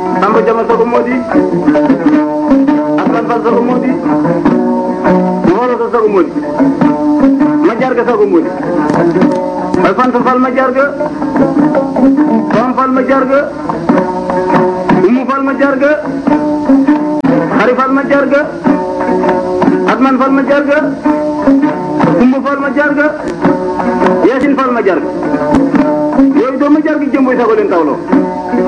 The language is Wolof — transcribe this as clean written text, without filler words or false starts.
Samba Jama Sago moo di Assane Fall Sago moo di Mawla Sago moo di ma jarga Sago moo di Alfanta Fall ma jarga Fam Fall ma jarga Umu Fall ma jarga Xari Fall ma jarga Atman Fall ma jarga Kumba Fall ma jarga Yacine Fall ma jarga yooyu doo ma jarga jëmboy Sago leen tawloo